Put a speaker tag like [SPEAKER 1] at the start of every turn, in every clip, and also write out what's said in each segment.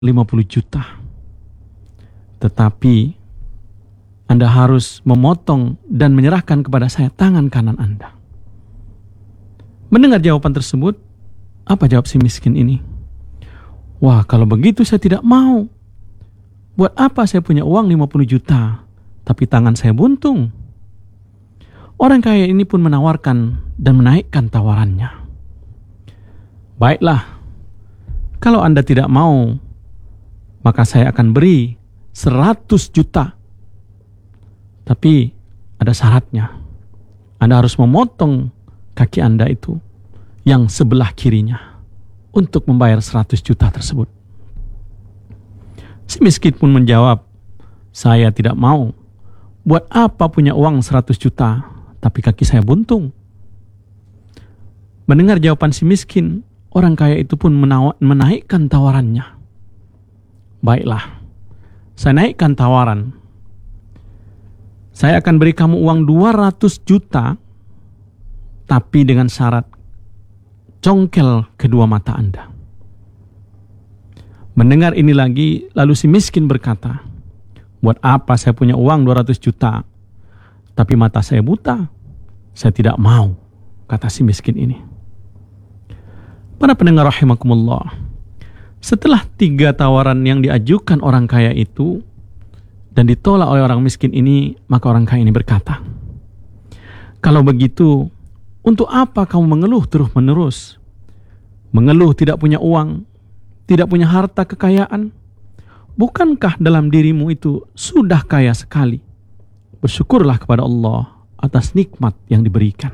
[SPEAKER 1] 50 juta. Tetapi Anda harus memotong dan menyerahkan kepada saya tangan kanan Anda. Mendengar jawaban tersebut, apa jawab si miskin ini? Wah, kalau begitu saya tidak mau. Buat apa saya punya uang 50 juta, tapi tangan saya buntung? Orang kaya ini pun menawarkan dan menaikkan tawarannya. Baiklah, kalau Anda tidak mau, maka saya akan beri 100 juta. Tapi ada syaratnya. Anda harus memotong kaki Anda itu yang sebelah kirinya untuk membayar 100 juta tersebut. Si miskin pun menjawab, saya tidak mau. Buat apa punya uang 100 juta, tapi kaki saya buntung? Mendengar jawaban si miskin, orang kaya itu pun menaikkan tawarannya. Baiklah, saya naikkan tawaran. Saya akan beri kamu uang 200 juta, tapi dengan syarat congkel kedua mata Anda. Mendengar ini lagi, lalu si miskin berkata, buat apa saya punya uang 200 juta, tapi mata saya buta? Saya tidak mau, kata si miskin ini. Para pendengar rahimakumullah, setelah 3 tawaran yang diajukan orang kaya itu dan ditolak oleh orang miskin ini, maka orang kaya ini berkata, kalau begitu, untuk apa kamu mengeluh terus-menerus? Mengeluh tidak punya uang, tidak punya harta kekayaan? Bukankah dalam dirimu itu sudah kaya sekali? Bersyukurlah kepada Allah atas nikmat yang diberikan.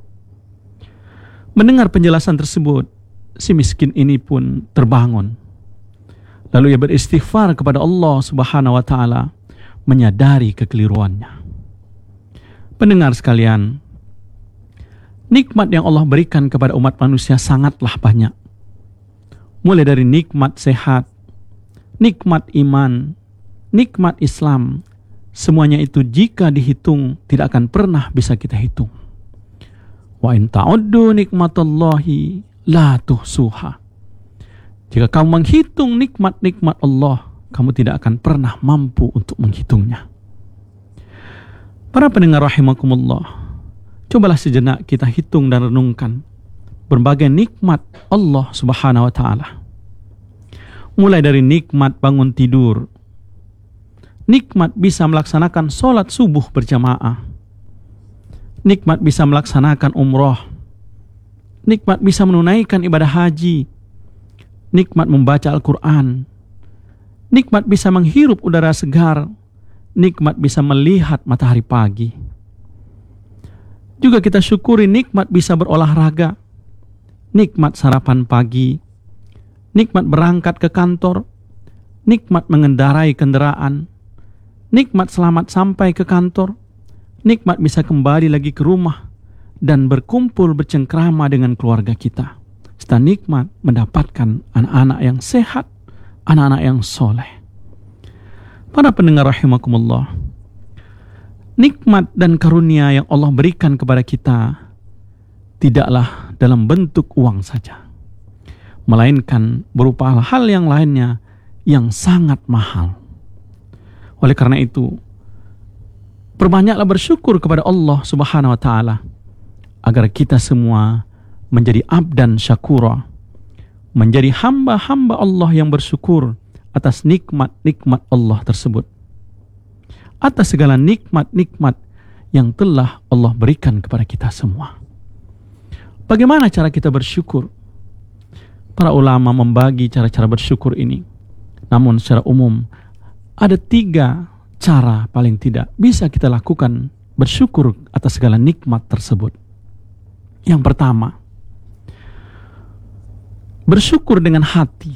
[SPEAKER 1] Mendengar penjelasan tersebut, si miskin ini pun terbangun. Lalu ia beristighfar kepada Allah Subhanahu wa Ta'ala, menyadari kekeliruannya. Pendengar sekalian, nikmat yang Allah berikan kepada umat manusia sangatlah banyak. Mulai dari nikmat sehat, nikmat iman, nikmat Islam, semuanya itu jika dihitung tidak akan pernah bisa kita hitung. Wa in ta'uddu nikmatallahi la tuhsuha. Jika kamu menghitung nikmat-nikmat Allah, kamu tidak akan pernah mampu untuk menghitungnya. Para pendengar rahimakumullah, cobalah sejenak kita hitung dan renungkan berbagai nikmat Allah Subhanahu wa Ta'ala. Mulai dari nikmat bangun tidur, nikmat bisa melaksanakan sholat subuh berjamaah, nikmat bisa melaksanakan umroh, nikmat bisa menunaikan ibadah haji, nikmat membaca Al-Quran, nikmat bisa menghirup udara segar, nikmat bisa melihat matahari pagi. Juga kita syukuri nikmat bisa berolahraga, nikmat sarapan pagi, nikmat berangkat ke kantor, nikmat mengendarai kendaraan, nikmat selamat sampai ke kantor, nikmat bisa kembali lagi ke rumah dan berkumpul bercengkrama dengan keluarga kita. Serta nikmat mendapatkan anak-anak yang sehat, anak-anak yang soleh. Para pendengar rahimakumullah, nikmat dan karunia yang Allah berikan kepada kita tidaklah dalam bentuk uang saja, melainkan berupa hal-hal yang lainnya yang sangat mahal. Oleh karena itu, perbanyaklah bersyukur kepada Allah Subhanahu wa Ta'ala agar kita semua menjadi abdan syakura, menjadi hamba-hamba Allah yang bersyukur atas nikmat-nikmat Allah tersebut, atas segala nikmat-nikmat yang telah Allah berikan kepada kita semua. Bagaimana cara kita bersyukur? Para ulama membagi cara-cara bersyukur ini. Namun secara umum ada 3 cara paling tidak bisa kita lakukan bersyukur atas segala nikmat tersebut. Yang pertama, bersyukur dengan hati.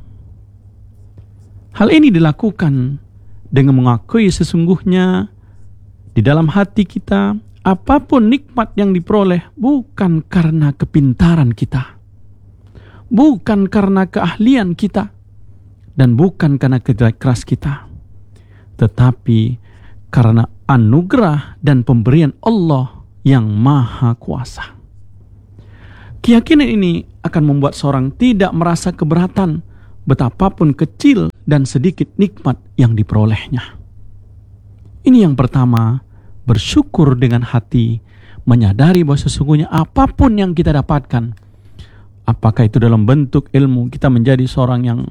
[SPEAKER 1] Hal ini dilakukan dengan mengakui sesungguhnya di dalam hati kita apapun nikmat yang diperoleh bukan karena kepintaran kita, bukan karena keahlian kita, dan bukan karena kerja keras kita, tetapi karena anugerah dan pemberian Allah yang maha kuasa. Keyakinan ini akan membuat seorang tidak merasa keberatan betapapun kecil dan sedikit nikmat yang diperolehnya. Ini yang pertama, bersyukur dengan hati, menyadari bahwa sesungguhnya apapun yang kita dapatkan, apakah itu dalam bentuk ilmu, kita menjadi seorang yang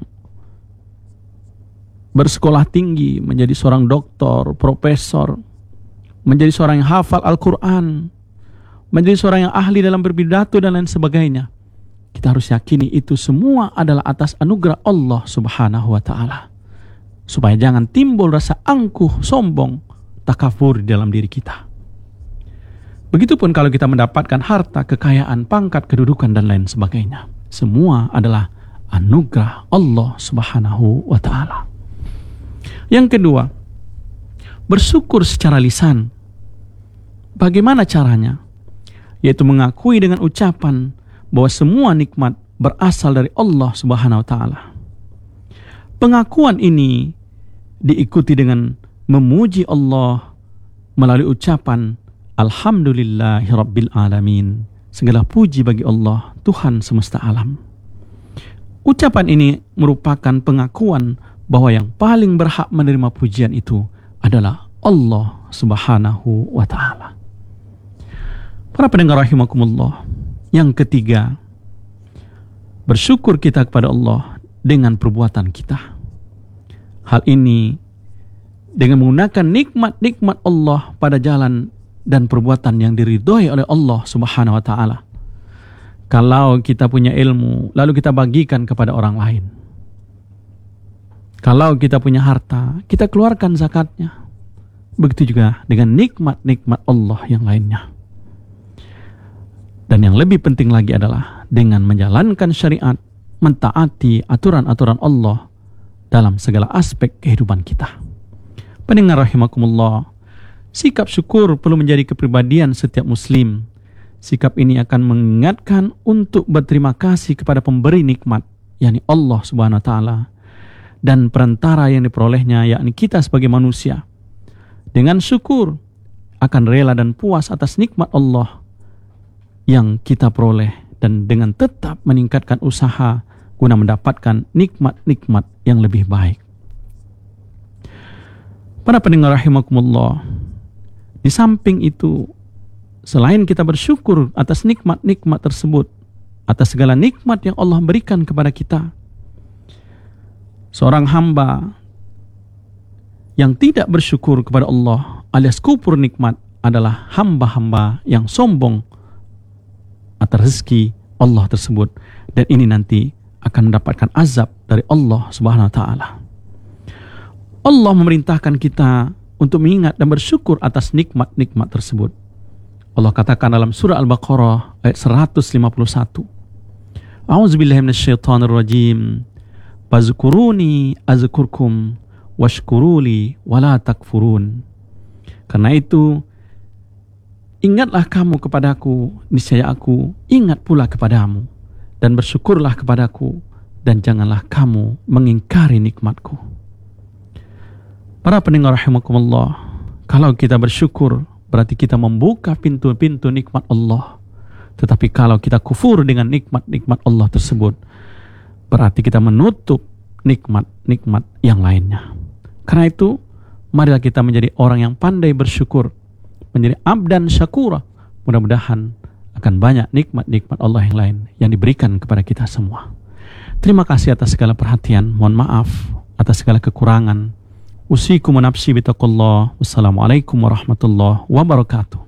[SPEAKER 1] bersekolah tinggi, menjadi seorang doktor, profesor, menjadi seorang yang hafal Al-Quran, menjadi seorang yang ahli dalam berpidato dan lain sebagainya. Kita harus yakini itu semua adalah atas anugerah Allah Subhanahu wa ta'ala. Supaya jangan timbul rasa angkuh, sombong, takabur di dalam diri kita. Begitupun kalau kita mendapatkan harta, kekayaan, pangkat, kedudukan dan lain sebagainya. Semua adalah anugerah Allah Subhanahu wa ta'ala. Yang kedua, bersyukur secara lisan. Bagaimana caranya? Yaitu mengakui dengan ucapan bahwa semua nikmat berasal dari Allah Subhanahu wa ta'ala. Pengakuan ini diikuti dengan memuji Allah melalui ucapan Alhamdulillahirabbil alamin. Segala puji bagi Allah, Tuhan semesta alam. Ucapan ini merupakan pengakuan bahwa yang paling berhak menerima pujian itu adalah Allah Subhanahu wa ta'ala. Para pendengar rahimakumullah, yang ketiga, bersyukur kita kepada Allah dengan perbuatan kita. Hal ini dengan menggunakan nikmat-nikmat Allah pada jalan dan perbuatan yang diridhoi oleh Allah Subhanahu wa ta'ala. Kalau kita punya ilmu, lalu kita bagikan kepada orang lain. Kalau kita punya harta, kita keluarkan zakatnya. Begitu juga dengan nikmat-nikmat Allah yang lainnya. Dan yang lebih penting lagi adalah dengan menjalankan syariat, mentaati aturan-aturan Allah dalam segala aspek kehidupan kita. Pendengar rahimakumullah, sikap syukur perlu menjadi kepribadian setiap muslim. Sikap ini akan mengingatkan untuk berterima kasih kepada pemberi nikmat, yakni Allah Subhanahu wa ta'ala, dan perantara yang diperolehnya, yakni kita sebagai manusia. Dengan syukur akan rela dan puas atas nikmat Allah yang kita peroleh, dan dengan tetap meningkatkan usaha guna mendapatkan nikmat-nikmat yang lebih baik. Para pendengar rahimakumullah, di samping itu, selain kita bersyukur atas nikmat-nikmat tersebut, atas segala nikmat yang Allah berikan kepada kita, seorang hamba yang tidak bersyukur kepada Allah alias kufur nikmat adalah hamba-hamba yang sombong atas rezeki Allah tersebut, dan ini nanti akan mendapatkan azab dari Allah Subhanahu wa ta'ala. Allah memerintahkan kita untuk mengingat dan bersyukur atas nikmat-nikmat tersebut. Allah katakan dalam surah Al-Baqarah ayat 151. A'udzubillahi minasyaitonirrajim. Fazkuruni azkurkum washkuruli wala takfurun. Karena itu, ingatlah kamu kepadaku, niscaya aku ingat pula kepadamu, dan bersyukurlah kepadaku, dan janganlah kamu mengingkari nikmatku. Para pendengar rahimakumullah, kalau kita bersyukur berarti kita membuka pintu-pintu nikmat Allah. Tetapi kalau kita kufur dengan nikmat-nikmat Allah tersebut, berarti kita menutup nikmat-nikmat yang lainnya. Karena itu, marilah kita menjadi orang yang pandai bersyukur, menjadi abdan syakura. Mudah-mudahan akan banyak nikmat-nikmat Allah yang lain yang diberikan kepada kita semua. Terima kasih atas segala perhatian. Mohon maaf atas segala kekurangan. Usikum wa nafsi bitaqullah. Wassalamualaikum warahmatullahi wabarakatuh.